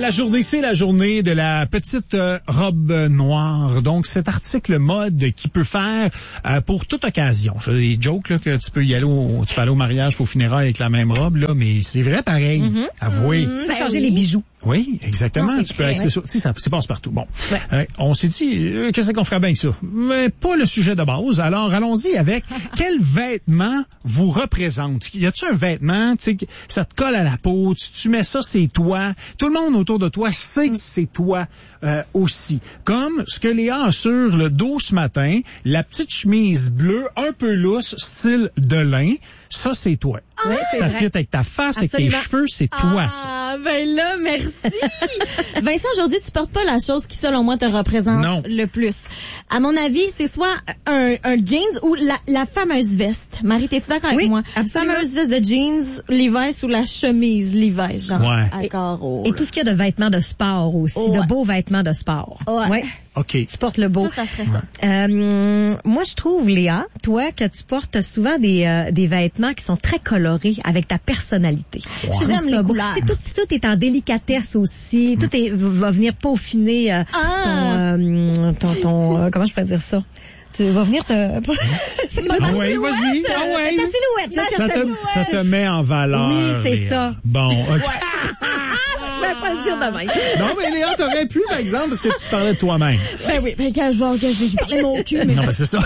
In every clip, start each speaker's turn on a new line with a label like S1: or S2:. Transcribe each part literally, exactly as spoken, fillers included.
S1: la journée, c'est la journée de la petite euh, robe noire. Donc, cet article mode qui peut faire euh, pour toute occasion. J'ai des jokes là, que tu peux y aller au, tu peux aller au mariage pour funérailles avec la même robe, là, mais c'est vrai pareil. Mm-hmm. Avouez.
S2: Mm-hmm. Tu peux changer les bijoux.
S1: Oui, exactement.
S2: Non,
S1: tu peux accessoire. Tu sais, ça se passe partout. Bon.
S2: Ouais.
S1: Euh, on s'est dit, euh, qu'est-ce qu'on ferait bien avec ça? Mais pas le sujet de base. Alors, allons-y avec quel vêtement vous représente? Y a-tu un vêtement, tu sais, ça te colle à la peau, tu, tu mets ça, c'est toi. Tout le monde autour de toi sait que c'est toi euh, aussi. Comme ce que Léa a sur le dos ce matin, la petite chemise bleue, un peu lousse, style de lin. Ça, c'est toi.
S2: Ah,
S1: ça fit avec ta face,
S2: Absolument.
S1: avec tes cheveux, c'est toi,
S3: ah,
S1: ça.
S3: Ah, ben là, merci. Vincent, aujourd'hui, tu portes pas la chose qui, selon moi, te représente
S1: non.
S3: le plus. À mon avis, c'est soit un, un jeans ou la, la fameuse veste. Marie, t'es-tu d'accord
S2: oui,
S3: avec moi?
S2: Absolument.
S3: Fameuse veste de jeans, Levi's ou la chemise Levi's, genre.
S1: Ouais.
S3: À carreaux.
S2: Et tout ce qu'il y a de vêtements de sport aussi,
S3: Ouais.
S2: de beaux vêtements de sport.
S3: Ouais.
S2: ouais.
S1: OK.
S2: Tu portes le beau.
S3: Ça, ça serait ça.
S2: Euh, moi, je trouve, Léa, toi, que tu portes souvent des, euh, des vêtements qui sont très colorés avec ta personnalité.
S1: Ouais.
S2: Je trouve
S3: J'aime
S2: ça
S3: les
S2: beau.
S3: couleurs.
S2: Tu sais, tout, tout est en délicatesse aussi.
S1: Mm.
S2: Tout est, va venir peaufiner euh,
S3: Ah.
S2: ton, euh, ton, ton euh, comment je peux dire ça? Tu vas venir te... C'est pas
S1: Ah
S2: ta
S1: ouais,
S2: silhouette.
S1: vas-y. Ah ouais.
S2: Ta silhouette. Je
S1: Ça
S2: cherche
S1: te,
S2: silhouette.
S1: ça te met en valeur.
S2: Oui, c'est
S1: Léa.
S2: ça.
S1: Bon, OK.
S2: Je vais pas le dire demain.
S1: Non, mais Léa, t'aurais pu, par exemple, parce que tu parlais de toi-même.
S3: Ben oui, ben quand je vois que j'ai j'ai parlé de mon cul, mais...
S1: Non, mais c'est ça.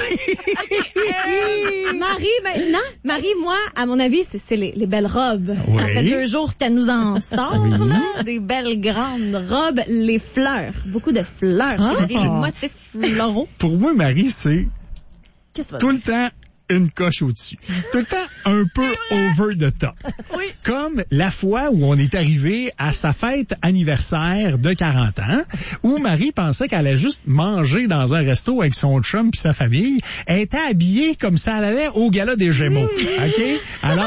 S3: Marie, ben, non. Marie, moi, à mon avis, c'est, c'est les, les belles robes.
S1: Oui.
S3: Ça fait deux jours qu'elle nous en sort,
S1: Oui.
S3: là. Des belles grandes robes. Les fleurs. Beaucoup de fleurs.
S2: Ah.
S3: Chez Marie, j'ai le motif floraux.
S1: Pour moi, Marie, c'est
S3: Qu'est-ce que ça
S1: tout
S3: veut
S1: le temps une coche au-dessus. Tout le temps un peu over the top.
S3: Oui.
S1: Comme la fois où on est arrivé à sa fête anniversaire de quarante ans, où Marie pensait qu'elle allait juste manger dans un resto avec son chum puis sa famille. Elle était habillée comme ça elle allait au gala des Gémeaux. OK? Alors,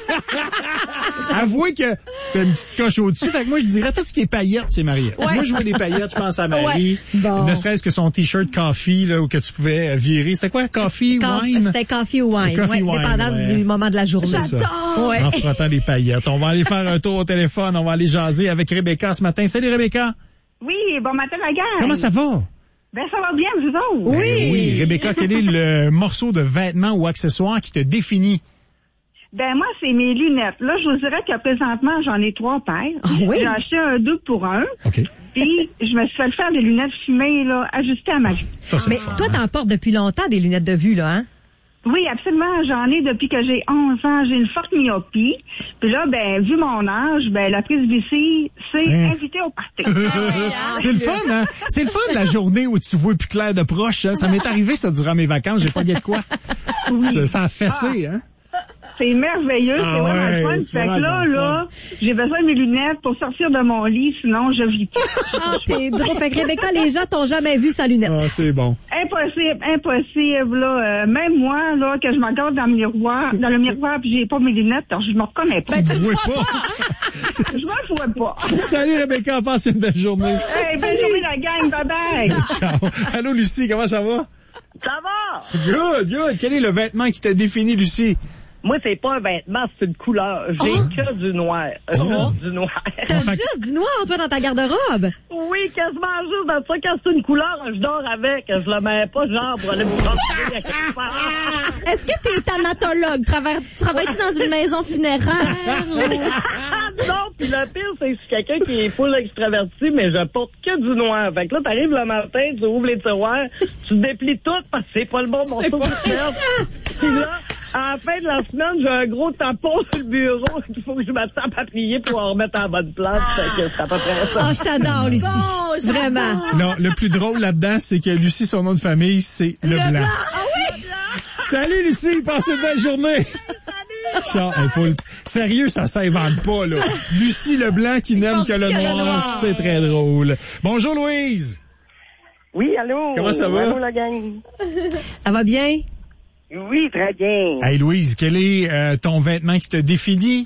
S1: avouez que t'as une petite coche au-dessus. Fait que moi, je dirais tout ce qui est paillettes, c'est Marie.
S3: Ouais.
S1: Moi, je vois des paillettes, je pense à Marie.
S2: Ouais. Bon.
S1: Ne serait-ce que son t-shirt coffee, là, où que tu pouvais virer. C'était quoi? Coffee,
S2: Ca-
S1: wine?
S2: C'était coffee ou wine.
S1: Coffee
S2: ouais,
S1: wine,
S2: dépendant
S1: ouais.
S2: du moment de la journée.
S1: C'est ça.
S3: J'adore.
S2: Ouais.
S1: En frottant des paillettes. On va aller faire un tour au téléphone. On va aller jaser avec Rebecca ce matin. Salut, Rebecca.
S4: Oui, bon matin, la gang.
S1: Comment ça va?
S4: Ben, ça va bien, vous autres?
S1: Ben oui, Rebecca, quel est le morceau de vêtement ou accessoire qui te définit?
S4: Ben, moi, c'est mes lunettes. Là, je vous dirais que présentement, j'en ai trois paires.
S2: Ah oui?
S4: J'ai acheté un deux pour un.
S1: OK.
S4: Puis, je me suis fait faire des lunettes fumées, là, ajustées à ma vue.
S1: Ça, c'est
S2: Mais
S1: le fun,
S2: toi,
S1: hein?
S2: t'en portes depuis longtemps des lunettes de vue, là, hein?
S4: Oui, absolument. J'en ai depuis que j'ai onze ans. J'ai une forte myopie. Puis là, ben, vu mon âge, ben, la presbytie, c'est
S1: Hein?
S4: invité au party.
S1: C'est le fun, hein? C'est le fun, la journée où tu vois plus clair de proche. Hein? Ça m'est arrivé, ça, durant mes vacances. J'ai pas dit de quoi. Ça, ça a fessé, hein?
S4: C'est merveilleux,
S1: Ah
S4: c'est vraiment
S1: ouais,
S4: le fun.
S1: c'est
S4: Fait que
S1: vraiment
S4: là,
S1: le
S4: là, j'ai besoin de mes lunettes pour sortir de mon lit, sinon je vis pas.
S2: Ah, t'es drôle. Fait que Rebecca, les gens t'ont jamais vu sans lunettes.
S1: Ah, c'est bon.
S4: Impossible, impossible, là. Euh, même moi, là, que je me regarde dans le miroir, dans le miroir, puis j'ai pas mes lunettes, alors je me reconnais pas.
S1: Tu ne vois pas.
S4: Je me vois pas.
S1: Salut, Rebecca. Passe une belle journée.
S4: Hey, bonne journée, la gang. Bye-bye.
S1: Ciao. Allô, Lucie. Comment ça va?
S5: Ça va?
S1: Good, good. Quel est le vêtement qui t'a défini, Lucie?
S5: Moi, c'est pas un vêtement, c'est une couleur. J'ai que du noir. Euh, Juste du noir.
S2: T'as
S1: Fait que-
S2: juste du noir, toi, dans ta garde-robe.
S5: Oui, quasiment juste dans ça. Quand c'est une couleur, je dors avec. Je le mets pas, genre, pour aller me promener à quelque part.
S3: Est-ce que t'es thanatologue? Traver- Travailles-tu dans une maison funéraire? ou-
S5: Non, puis le pire, c'est que je suis quelqu'un qui est full extraverti, mais je porte que du noir. Fait que là, t'arrives le matin, tu ouvres les tiroirs, tu déplies tout parce que c'est pas le bon morceau de faire. Puis là, à la fin de la semaine, j'ai un gros tampon sur le bureau qu'il faut que je me tape à plier pour en remettre en bonne place. Fait que c'est à peu près ça.
S2: Ah, je t'adore, Lucie.
S3: Bon, j'adore.
S2: Vraiment.
S1: Non, le plus drôle là-dedans, c'est que Lucie, son nom de famille, c'est Leblanc.
S3: Ah oui?
S1: Salut, Lucie. Passez une belle journée. Ciao. Hey, faut le- Sérieux, ça s'invente pas, là. Lucie Leblanc qui n'aime que le
S3: que le
S1: noir.
S3: noir.
S1: C'est très drôle. Bonjour, Louise.
S5: Oui, allô?
S1: Comment ça va?
S5: Allô, la gang?
S2: Ça va bien?
S5: Oui, très bien.
S1: Hey, Louise, quel est euh, ton vêtement qui te définit?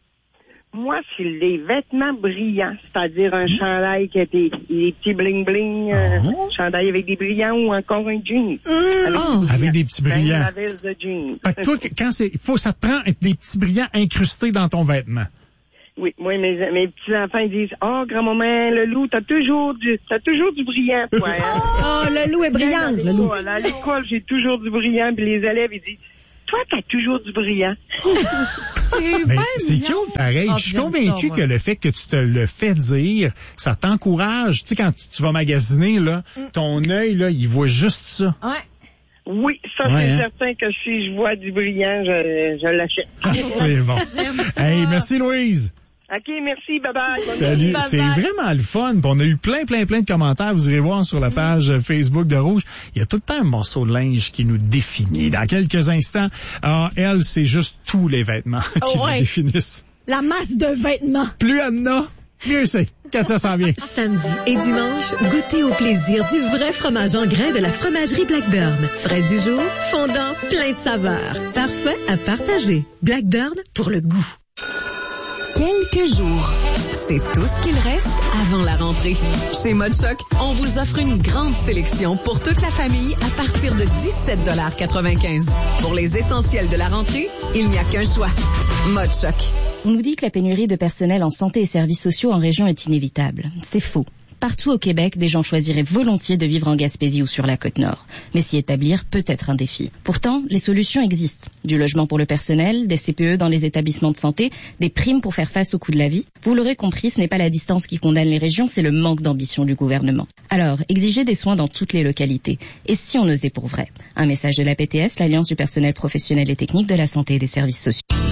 S5: Moi, c'est les vêtements brillants, c'est-à-dire un chandail qui a des, des petits bling-bling, euh,
S1: Oh.
S5: chandail avec des brillants ou encore un jean.
S2: Oh.
S1: Avec des petits brillants.
S5: Ben, la veste de jean.
S1: Fait que toi, quand c'est, faut, ça te prend des petits brillants incrustés dans ton vêtement.
S5: Oui, moi, mes, mes petits-enfants, ils disent, oh, grand-maman, le loup, t'as toujours du, t'as toujours du brillant, toi, hein?
S2: Oh, le loup est brillant, le loup.
S5: À l'école, j'ai toujours du brillant, puis les élèves, ils disent, toi, t'as toujours du brillant.
S1: Mais c'est cute, pareil.
S2: Oh,
S1: je suis
S2: j'aime
S1: convaincu
S2: ça,
S1: que le fait que tu te le fais dire, ça t'encourage. Tu sais, quand tu, tu vas magasiner, là, ton œil, là, il voit juste ça.
S3: Ouais.
S5: Oui, ça,
S1: Ouais,
S5: c'est
S1: hein?
S5: certain que si je vois du brillant, je, je l'achète.
S1: C'est bon.
S3: J'aime ça.
S1: Hey, merci Louise.
S5: OK, merci, bye-bye. Bonne
S1: Salut,
S3: Bye
S1: c'est
S3: bye.
S1: vraiment le fun. Puis on a eu plein, plein, plein de commentaires. Vous irez voir sur la page Facebook de Rouge. Il y a tout le temps un morceau de linge qui nous définit. Dans quelques instants, ah, elle, c'est juste tous les vêtements qui
S3: Oh, ouais.
S1: nous définissent.
S3: La masse de vêtements.
S1: Plus elle en a, mieux c'est. Quand ça s'en vient.
S6: Samedi et dimanche, goûtez au plaisir du vrai fromage en grains de la fromagerie Blackburn. Frais du jour, fondant, plein de saveurs. Parfait à partager. Blackburn pour le goût. Quelques jours. C'est tout ce qu'il reste avant la rentrée. Chez Mode Choc, on vous offre une grande sélection pour toute la famille à partir de dix-sept dollars quatre-vingt-quinze. Pour les essentiels de la rentrée, il n'y a qu'un choix. Mode Choc.
S7: On nous dit que la pénurie de personnel en santé et services sociaux en région est inévitable. C'est faux. Partout au Québec, des gens choisiraient volontiers de vivre en Gaspésie ou sur la Côte-Nord. Mais s'y établir peut être un défi. Pourtant, les solutions existent. Du logement pour le personnel, des C P E dans les établissements de santé, des primes pour faire face au coût de la vie. Vous l'aurez compris, ce n'est pas la distance qui condamne les régions, c'est le manque d'ambition du gouvernement. Alors, exigez des soins dans toutes les localités. Et si on osait pour vrai? Un message de la P T S, l'Alliance du personnel professionnel et technique de la santé et des services sociaux.